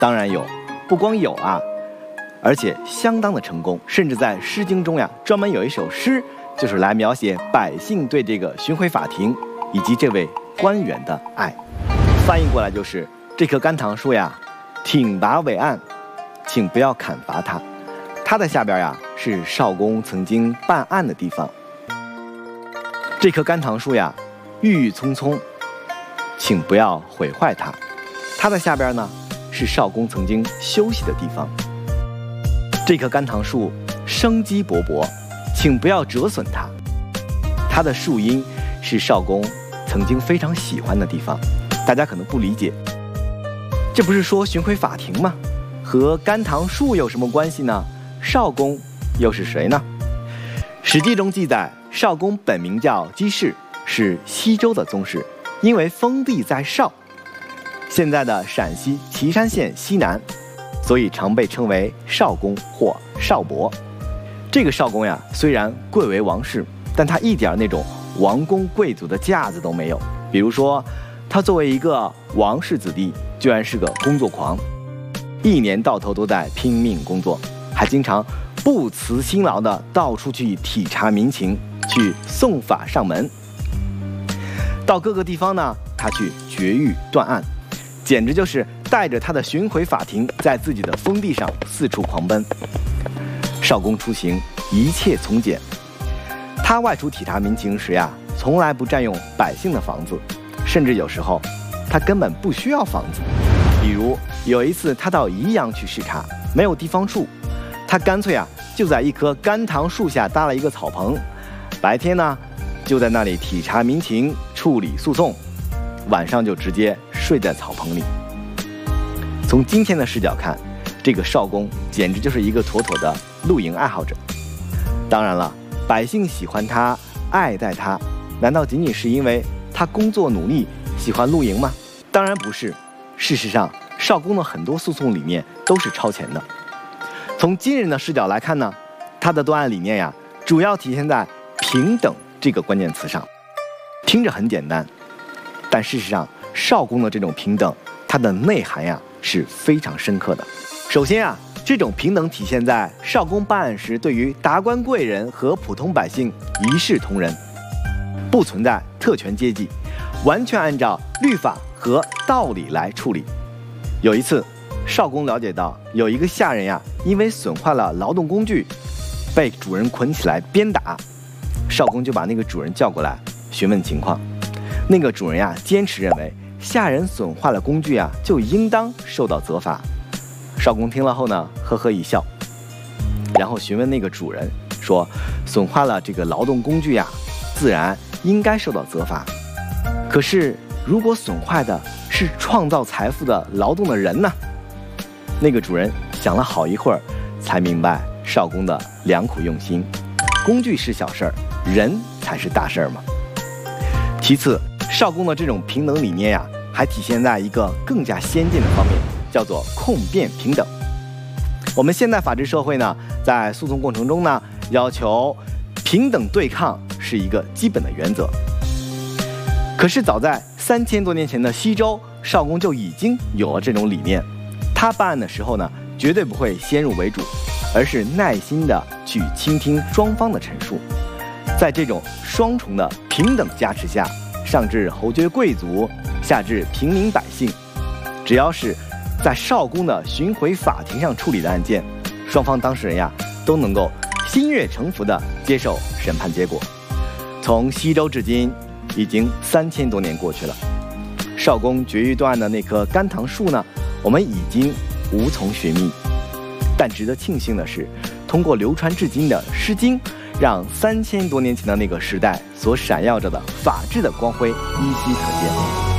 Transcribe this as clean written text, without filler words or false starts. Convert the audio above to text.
当然有，不光有啊，而且相当的成功，甚至在《诗经》中呀，专门有一首诗，就是来描写百姓对这个巡回法庭以及这位官员的爱。翻译过来就是：这棵甘棠树呀，挺拔伟岸，请不要砍伐它。它的下边呀，是少公曾经办案的地方。这棵甘棠树呀，郁郁葱葱，请不要毁坏它。它的下边呢，是少公曾经休息的地方。这棵甘棠树生机勃勃，请不要折损它。它的树荫是少公曾经非常喜欢的地方。大家可能不理解，这不是说巡回法庭吗？和甘棠树有什么关系呢？少公又是谁呢？《史记》中记载，少公本名叫姬氏，是西周的宗室，因为封地在少，现在的陕西岐山县西南，所以常被称为少公或少伯。这个少公呀，虽然贵为王室，但他一点那种王公贵族的架子都没有。比如说，他作为一个王室子弟，居然是个工作狂，一年到头都在拼命工作，还经常不辞辛劳的到处去体察民情，去送法上门。到各个地方呢，他去绝狱断案，简直就是带着他的巡回法庭，在自己的封地上四处狂奔。少公出行一切从简，他外出体察民情时呀，从来不占用百姓的房子，甚至有时候他根本不需要房子。比如有一次他到宜阳去视察，没有地方住，他干脆就在一棵甘棠树下搭了一个草棚，白天呢就在那里体察民情，处理诉讼，晚上就直接睡在草棚里。从今天的视角看，这个少公简直就是一个妥妥的露营爱好者。当然了，百姓喜欢他，爱戴他，难道仅仅是因为他工作努力，喜欢露营吗？当然不是。事实上，少公的很多诉讼理念都是超前的。从今人的视角来看呢，他的断案理念呀，主要体现在平等这个关键词上。听着很简单，但事实上，少公的这种平等，它的内涵呀是非常深刻的。首先这种平等体现在少公办案时，对于达官贵人和普通百姓一视同仁，不存在特权阶级，完全按照律法和道理来处理。有一次，少公了解到有一个下人因为损坏了劳动工具，被主人捆起来鞭打。少公就把那个主人叫过来询问情况。那个主人坚持认为下人损坏了工具就应当受到责罚。少公听了后呢，呵呵一笑，然后询问那个主人说，损坏了这个劳动工具自然应该受到责罚。可是如果损坏的是创造财富的劳动的人呢？那个主人想了好一会儿，才明白少公的良苦用心。工具是小事儿，人才是大事儿嘛。其次，少公的这种平等理念还体现在一个更加先进的方面，叫做控辩平等。我们现代法治社会呢，在诉讼过程中呢，要求平等对抗是一个基本的原则。可是早在3000多年前的西周，少公就已经有了这种理念。他办案的时候呢，绝对不会先入为主，而是耐心的去倾听双方的陈述。在这种双重的平等加持下，上至侯爵贵族，下至平民百姓，只要是在少公的巡回法庭上处理的案件，双方当事人都能够心悦诚服的接受审判结果。从西周至今已经3000多年过去了，少公绝狱断案的那棵甘棠树呢，我们已经无从寻觅。但值得庆幸的是，通过流传至今的《诗经》，让3000多年前的那个时代所闪耀着的法治的光辉依稀可见。